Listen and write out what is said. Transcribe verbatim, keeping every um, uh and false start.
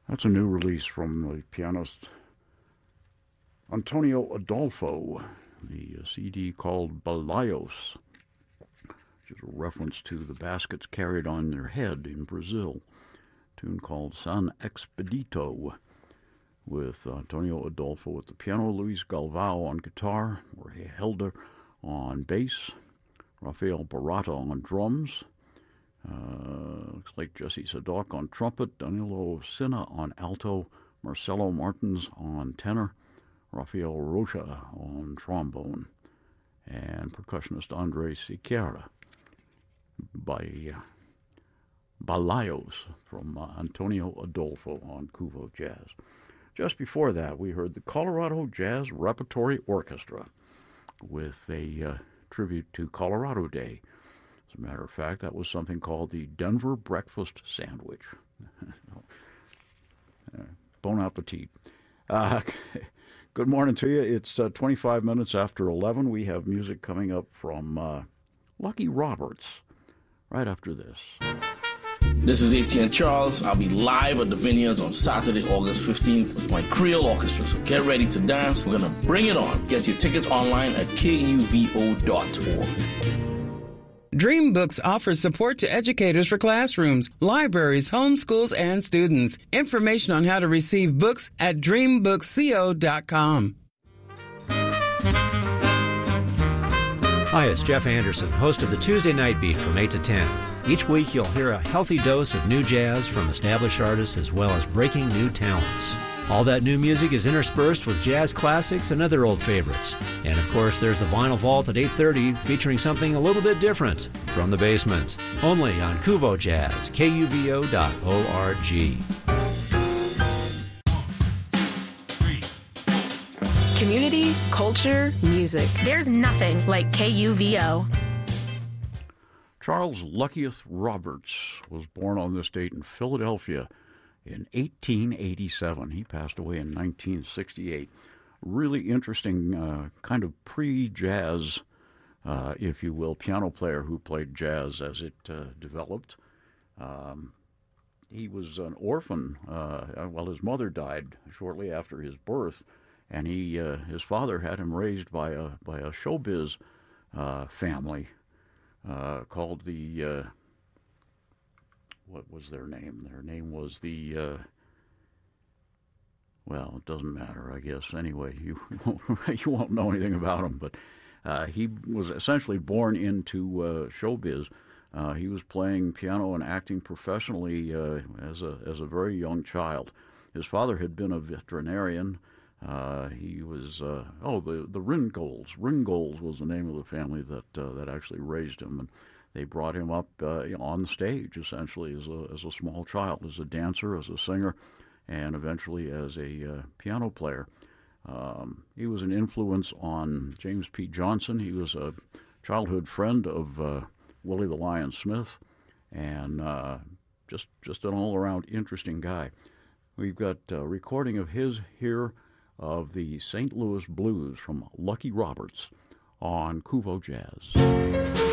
That's a new release from the pianist Antonio Adolfo, the C D called Balaios, which is a reference to the baskets carried on their head in Brazil. A tune called San Expedito, with Antonio Adolfo at the piano, Luis Galvao on guitar, Jorge Helder on bass, Rafael Barata on drums, uh, looks like Jesse Sadok on trumpet, Danilo Sina on alto, Marcelo Martins on tenor, Rafael Rocha on trombone, and percussionist Andre Siqueira by uh, Balaios from uh, Antonio Adolfo on Cuvo Jazz. Just before that, we heard the Colorado Jazz Repertory Orchestra with a uh, tribute to Colorado Day. As a matter of fact, that was something called the Denver Breakfast Sandwich. uh, bon appetit. Uh, good morning to you. It's uh, twenty-five minutes after eleven. We have music coming up from uh, Lucky Roberts right after this. This is Etienne Charles. I'll be live at the Vineyards on Saturday, August fifteenth with my Creole Orchestra. So get ready to dance. We're going to bring it on. Get your tickets online at K U V O dot org. DreamBooks offers support to educators for classrooms, libraries, homeschools, and students. Information on how to receive books at dream books co dot com. Hi, it's Jeff Anderson, host of the Tuesday Night Beat from eight to ten. Each week you'll hear a healthy dose of new jazz from established artists as well as breaking new talents. All that new music is interspersed with jazz classics and other old favorites. And of course, there's the Vinyl Vault at eight thirty featuring something a little bit different from the basement. Only on Cuvo Jazz, K U V O dot org. Community, culture, music. There's nothing like K U V O. Charles Luckieth Roberts was born on this date in Philadelphia in eighteen eighty-seven. He passed away in nineteen sixty-eight. Really interesting uh, kind of pre-jazz, uh, if you will, piano player who played jazz as it uh, developed. Um, he was an orphan. Uh, well, his mother died shortly after his birth, and he uh, his father had him raised by a by a showbiz uh, family uh, called the uh, what was their name? Their name was the uh, well, it doesn't matter, I guess. Anyway, you you won't know anything about him, but uh, he was essentially born into uh, showbiz. Uh, he was playing piano and acting professionally uh, as a as a very young child. His father had been a veterinarian. Uh, he was uh, oh the the Ringolds. Ringolds was the name of the family that uh, that actually raised him, and they brought him up uh, on stage essentially as a as a small child, as a dancer, as a singer, and eventually as a uh, piano player. Um, he was an influence on James P. Johnson. He was a childhood friend of uh, Willie the Lion Smith, and uh, just just an all around interesting guy. We've got a recording of his here of the Saint Louis Blues from Lucky Roberts on Cuvo Jazz.